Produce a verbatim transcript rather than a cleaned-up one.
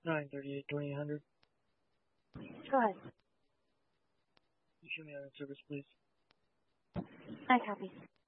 nine thirty-eight twenty-eight hundred. Go ahead. You show me out of service, please. I copy.